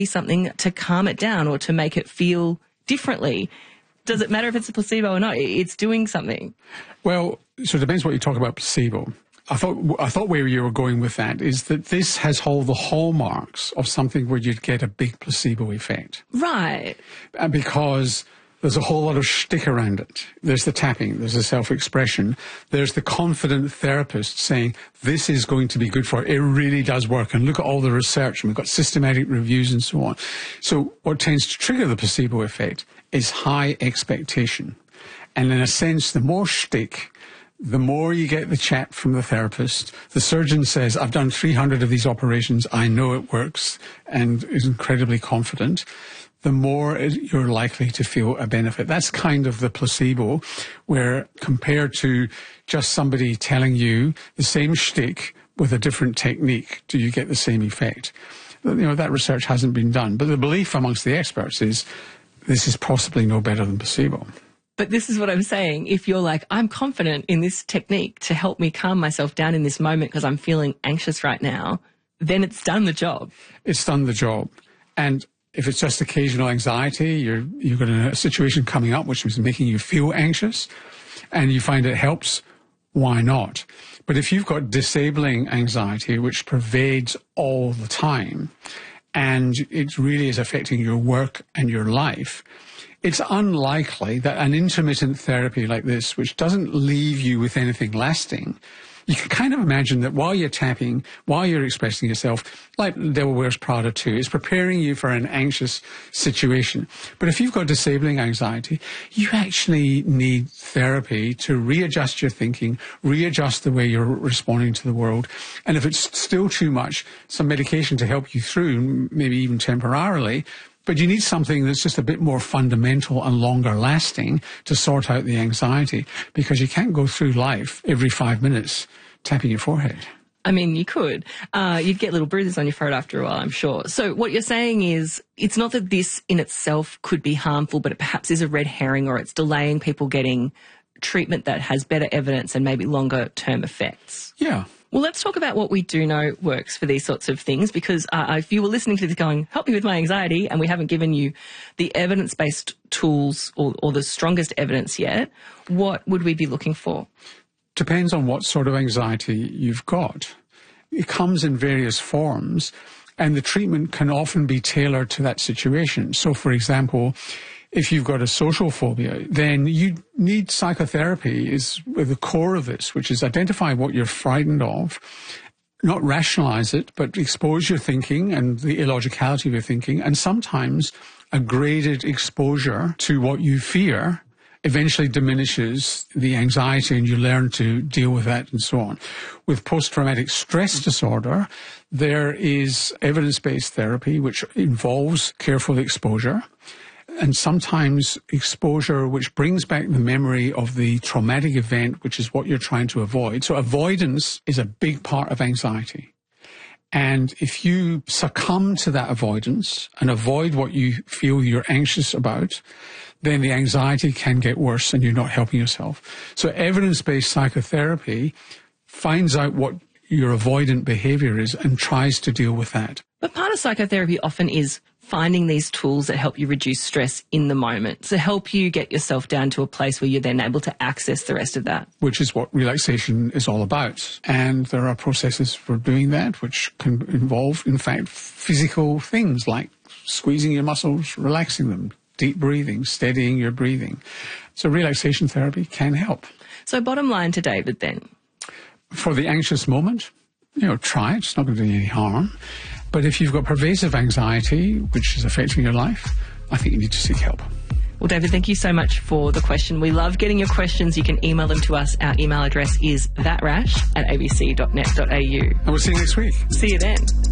something to calm it down or to make it feel differently. Does it matter if it's a placebo or not? It's doing something. Well, so it depends what you talk about placebo. I thought where you were going with that is that this has all the hallmarks of something where you'd get a big placebo effect. Right. Because there's a whole lot of shtick around it. There's the tapping, there's the self-expression, there's the confident therapist saying, this is going to be good for it. It really does work. And look at all the research. And we've got systematic reviews and so on. So what tends to trigger the placebo effect is high expectation. And in a sense, the more shtick, the more you get the chat from the therapist. The surgeon says, I've done 300 of these operations, I know it works, and is incredibly confident, the more you're likely to feel a benefit. That's kind of the placebo, where compared to just somebody telling you the same shtick with a different technique, do you get the same effect? You know, that research hasn't been done. But the belief amongst the experts is this is possibly no better than placebo. But this is what I'm saying. If you're like, I'm confident in this technique to help me calm myself down in this moment because I'm feeling anxious right now, then it's done the job. It's done the job. And if it's just occasional anxiety, you've got a situation coming up which is making you feel anxious and you find it helps, why not? But if you've got disabling anxiety which pervades all the time and it really is affecting your work and your life, it's unlikely that an intermittent therapy like this, which doesn't leave you with anything lasting, you can kind of imagine that while you're tapping, while you're expressing yourself, like The Devil Wears Prada 2, it's preparing you for an anxious situation. But if you've got disabling anxiety, you actually need therapy to readjust your thinking, readjust the way you're responding to the world. And if it's still too much, some medication to help you through, maybe even temporarily. But you need something that's just a bit more fundamental and longer lasting to sort out the anxiety, because you can't go through life every 5 minutes tapping your forehead. I mean, you could. You'd get little bruises on your forehead after a while, I'm sure. So what you're saying is it's not that this in itself could be harmful, but it perhaps is a red herring, or it's delaying people getting treatment that has better evidence and maybe longer term effects. Yeah. Well, let's talk about what we do know works for these sorts of things, because if you were listening to this going, help me with my anxiety, and we haven't given you the evidence-based tools or the strongest evidence yet, what would we be looking for? Depends on what sort of anxiety you've got. It comes in various forms, and the treatment can often be tailored to that situation. So, for example, if you've got a social phobia, then you need psychotherapy is at the core of this, which is identify what you're frightened of, not rationalize it, but expose your thinking and the illogicality of your thinking, and sometimes a graded exposure to what you fear eventually diminishes the anxiety and you learn to deal with that and so on. With post-traumatic stress disorder, there is evidence-based therapy which involves careful exposure, and sometimes exposure which brings back the memory of the traumatic event, which is what you're trying to avoid. So avoidance is a big part of anxiety. And if you succumb to that avoidance and avoid what you feel you're anxious about, then the anxiety can get worse and you're not helping yourself. So evidence-based psychotherapy finds out what your avoidant behavior is and tries to deal with that. But part of psychotherapy often is finding these tools that help you reduce stress in the moment, to help you get yourself down to a place where you're then able to access the rest of that. Which is what relaxation is all about. And there are processes for doing that, which can involve, in fact, physical things like squeezing your muscles, relaxing them, deep breathing, steadying your breathing. So relaxation therapy can help. So bottom line to David then. For the anxious moment, try it. It's not going to do you any harm. But if you've got pervasive anxiety, which is affecting your life, I think you need to seek help. Well, David, thank you so much for the question. We love getting your questions. You can email them to us. Our email address is thatrash@abc.net.au. And we'll see you next week. See you then.